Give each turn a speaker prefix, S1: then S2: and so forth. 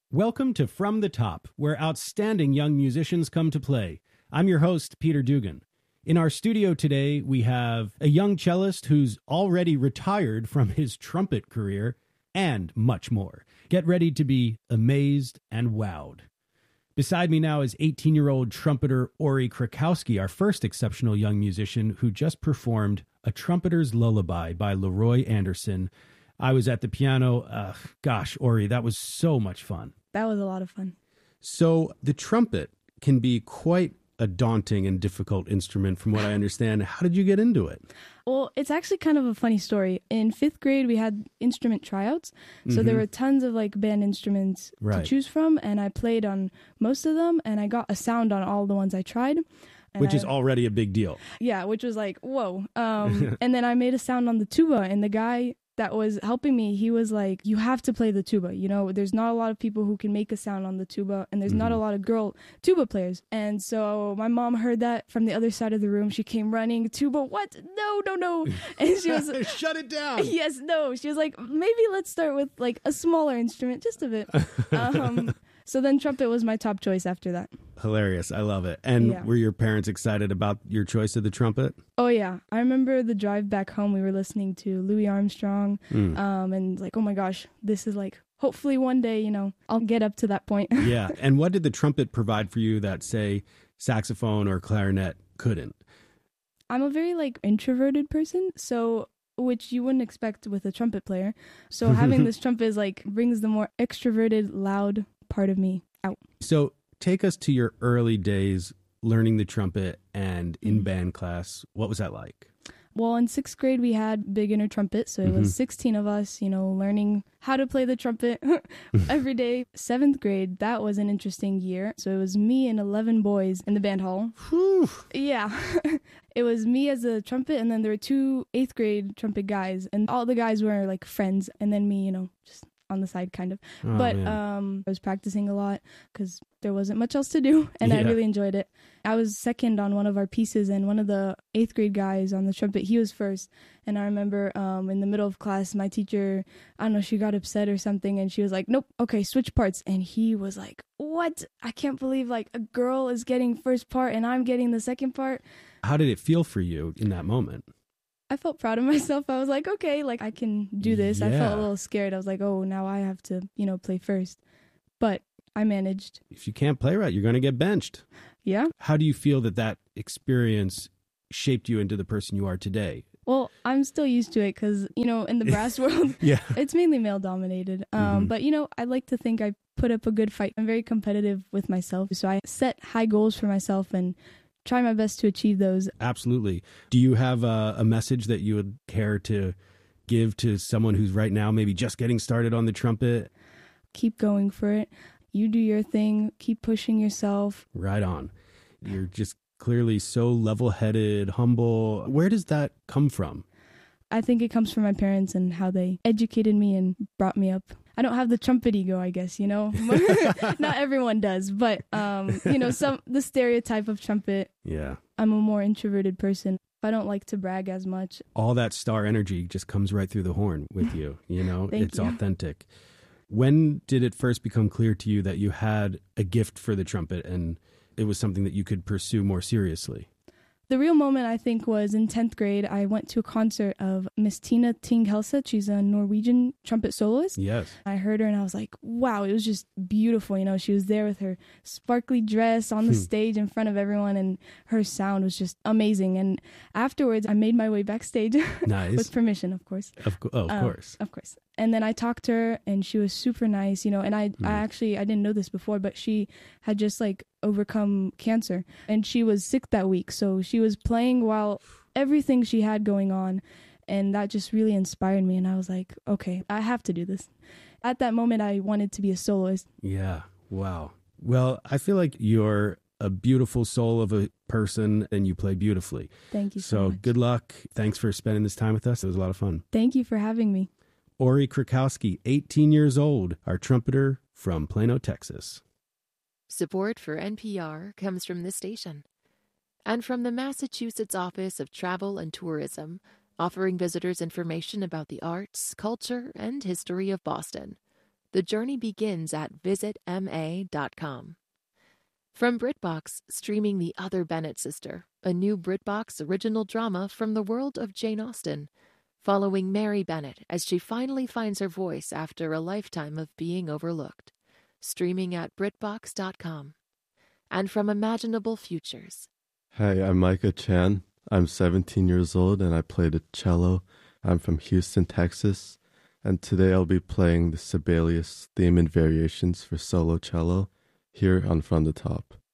S1: Welcome to From the Top, where outstanding young musicians come to play. I'm your host, Peter Dugan. In our studio today, we have a young cellist who's already retired from his trumpet career, and much more. Get ready to be amazed and wowed. Beside me now is 18-year-old trumpeter Ori Krakowski, our first exceptional young musician who just performed A Trumpeter's Lullaby by Leroy Anderson. I was at the piano. Gosh, Ori, that was so much fun.
S2: That was a lot of fun.
S1: So the trumpet can be quite a daunting and difficult instrument from what I understand. How did you get into it?
S2: Well, it's actually kind of a funny story. In 5th grade, we had instrument tryouts. So there were tons of band instruments to choose from. And I played on most of them. And I got a sound on all the ones I tried.
S1: Which is already a big deal.
S2: Yeah, which was like, whoa. And then I made a sound on the tuba. And the guy that was helping me, he was like, you have to play the tuba. You know, there's not a lot of people who can make a sound on the tuba, and there's not a lot of girl tuba players. And so my mom heard that from the other side of the room. She came running, tuba, what? No. And she was
S1: shut it down.
S2: Yes, no. She was like, maybe let's start with a smaller instrument, just a bit. So then trumpet was my top choice after that.
S1: Hilarious. I love it. And were your parents excited about your choice of the trumpet?
S2: Oh, yeah. I remember the drive back home, we were listening to Louis Armstrong. And oh my gosh, this is hopefully one day, I'll get up to that point.
S1: Yeah. And what did the trumpet provide for you that, say, saxophone or clarinet couldn't?
S2: I'm a very introverted person. So which you wouldn't expect with a trumpet player. So having this trumpet is brings the more extroverted, loud part of me out.
S1: So take us to your early days learning the trumpet and in band class. What was that like?
S2: Well, in 6th grade, we had beginner trumpet. So it was 16 of us, learning how to play the trumpet every day. 7th grade, that was an interesting year. So it was me and 11 boys in the band hall.
S1: Whew.
S2: Yeah. It was me as a trumpet, and then there were 2 8th grade trumpet guys. And all the guys were friends. And then me, just on the side kind of. But I was practicing a lot because there wasn't much else to do, and I really enjoyed it. I was second on one of our pieces, and one of the 8th grade guys on the trumpet, he was first. And I remember in the middle of class, my teacher, I don't know, she got upset or something, and she was like, nope, okay, switch parts. And he was like, what? I can't believe a girl is getting first part and I'm getting the second part.
S1: How did it feel for you in that moment?
S2: I felt proud of myself. I was like, okay, I can do this.
S1: Yeah.
S2: I felt a little scared. I was like, oh, now I have to, play first. But I managed.
S1: If you can't play right, you're going to get benched.
S2: Yeah.
S1: How do you feel that experience shaped you into the person you are today?
S2: Well, I'm still used to it because, in the brass world, it's mainly male dominated. But, I like to think I put up a good fight. I'm very competitive with myself. So I set high goals for myself and try my best to achieve those.
S1: Absolutely. Do you have a message that you would care to give to someone who's right now maybe just getting started on the trumpet?
S2: Keep going for it. You do your thing. Keep pushing yourself.
S1: Right on. You're just clearly so level-headed, humble. Where does that come from?
S2: I think it comes from my parents and how they educated me and brought me up. I don't have the trumpet ego, I guess, Not everyone does, but, the stereotype of trumpet.
S1: Yeah.
S2: I'm a more introverted person. I don't like to brag as much.
S1: All that star energy just comes right through the horn with you, It's
S2: you.
S1: authentic. When did it first become clear to you that you had a gift for the trumpet and it was something that you could pursue more seriously?
S2: The real moment, I think, was in 10th grade. I went to a concert of Miss Tina Ting Helseth. She's a Norwegian trumpet soloist.
S1: Yes.
S2: I heard her and I was like, wow, it was just beautiful. She was there with her sparkly dress on the stage in front of everyone, and her sound was just amazing. And afterwards, I made my way backstage.
S1: Nice.
S2: With permission, of course.
S1: Of course.
S2: Of course. And then I talked to her, and she was super nice, and I didn't know this before, but she had just overcome cancer, and she was sick that week. So she was playing while everything she had going on, and that just really inspired me. And I was like, okay, I have to do this. At that moment, I wanted to be a soloist.
S1: Yeah. Wow. Well, I feel like you're a beautiful soul of a person and you play beautifully.
S2: Thank you so much.
S1: Good luck. Thanks for spending this time with us. It was a lot of fun.
S2: Thank you for having me.
S1: Ori Krakowski, 18 years old, our trumpeter from Plano, Texas.
S3: Support for NPR comes from this station and from the Massachusetts Office of Travel and Tourism, offering visitors information about the arts, culture, and history of Boston. The journey begins at visitma.com. From BritBox, streaming The Other Bennett Sister, a new BritBox original drama from the world of Jane Austen, following Mary Bennett as she finally finds her voice after a lifetime of being overlooked. Streaming at BritBox.com. And from Imaginable Futures.
S4: Hi, I'm Micah Chan. I'm 17 years old and I play the cello. I'm from Houston, Texas. And today I'll be playing the Sibelius theme and variations for solo cello here on From the Top.